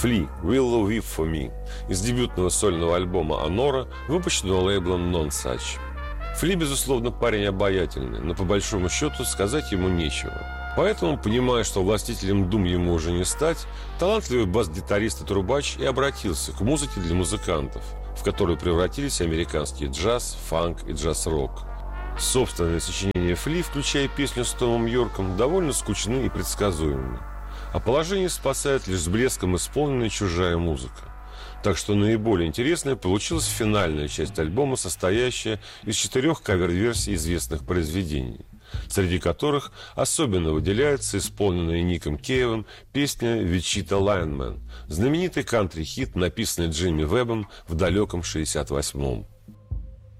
Flea «Willow Weep for Me» из дебютного сольного альбома «Анора», выпущенного лейблом Nonsuch. Фли, безусловно, парень обаятельный, но по большому счету сказать ему нечего. Поэтому, понимая, что властителем дум ему уже не стать, талантливый бас-гитарист и трубач и обратился к музыке для музыкантов, в которую превратились американский джаз, фанк и джаз-рок. Собственные сочинения Фли, включая песню с Томом Йорком, довольно скучны и предсказуемы. А положение спасает лишь с блеском исполненная чужая музыка. Так что наиболее интересной получилась финальная часть альбома, состоящая из 4 кавер-версий известных произведений, среди которых особенно выделяется исполненная Ником Кейвом песня «Wichita Lineman», знаменитый кантри-хит, написанный Джимми Вебом в далеком 1968-м.